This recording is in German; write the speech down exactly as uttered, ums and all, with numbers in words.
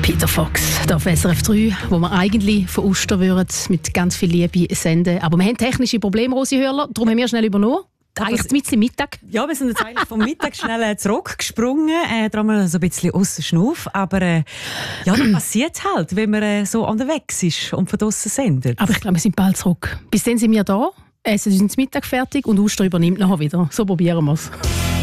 Peter Fox, da auf S R F drei, wo wir eigentlich von Ostern würden, mit ganz viel Liebe senden. Aber wir haben technische Probleme, Rosi Hörler, darum haben wir schnell übernommen. Eigentlich mitten im Mittag. Ja, wir sind jetzt eigentlich vom Mittag schnell äh, zurückgesprungen. Äh, da haben wir so ein bisschen aus Schnuff. Aber äh, ja, dann passiert es halt, wenn man äh, so unterwegs ist und von draussen sendet. Aber ich glaube, wir sind bald zurück. Bis dann sind wir da, essen uns Mittag fertig und Ostern übernimmt nachher wieder. So probieren wir es.